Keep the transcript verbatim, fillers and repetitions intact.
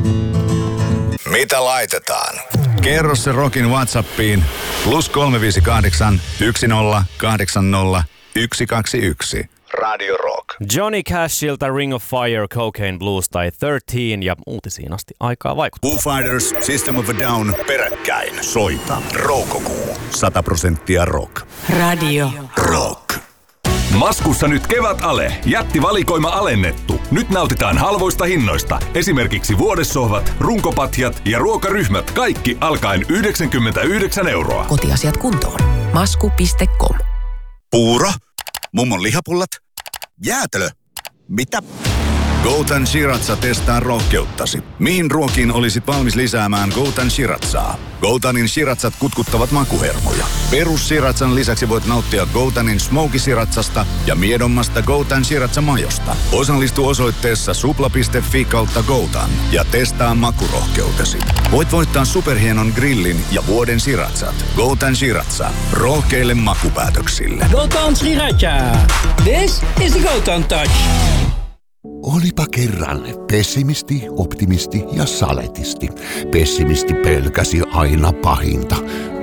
Mitä laitetaan? Kerro se Rockin WhatsAppiin plus kolme viisi kahdeksan, yksi nolla kahdeksan nolla, yksi kaksi yksi. Radio Rock. Johnny Cashilta Ring of Fire, Cocaine Blues tai kolmetoista ja uutisiin asti aikaa vaikuttaa. Foo Fighters, System of a Down, peräkkäin. Soita. Roukokuu. sata prosenttia rock. Radio Rock. Maskussa nyt kevätale. Jättivalikoima alennettu. Nyt nautitaan halvoista hinnoista. Esimerkiksi vuodessohvat, runkopatjat ja ruokaryhmät. Kaikki alkaen yhdeksänkymmentäyhdeksän euroa. Kotiasiat kuntoon. Masku piste com. Puuro. Mummon lihapullat. Jäätelö. Mitä? Goutan Shiratsa testaa rohkeuttasi. Mihin ruokiin olisit valmis lisäämään Goutan Shiratsaa? Goutanin Shiratsat kutkuttavat makuhermoja. Perus Shiratsan lisäksi voit nauttia Goutanin Smoky Shiratsasta ja miedommasta Goutan Shiratsa-majosta. Osallistu osoitteessa supla piste fi kautta Goutan ja testaa makurohkeutesi. Voit voittaa superhienon grillin ja vuoden Shiratsat. Goutan Shiratsa. Rohkeille makupäätöksille. Goutan Sriracha. This is the Goutan Touch. Olipa kerran pessimisti, optimisti ja saletisti. Pessimisti pelkäsi aina pahinta.